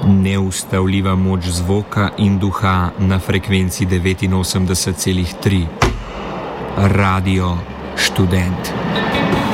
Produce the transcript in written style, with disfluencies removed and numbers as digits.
Neustavljiva moč zvoka in duha na frekvenci 89,3. Radio Študent.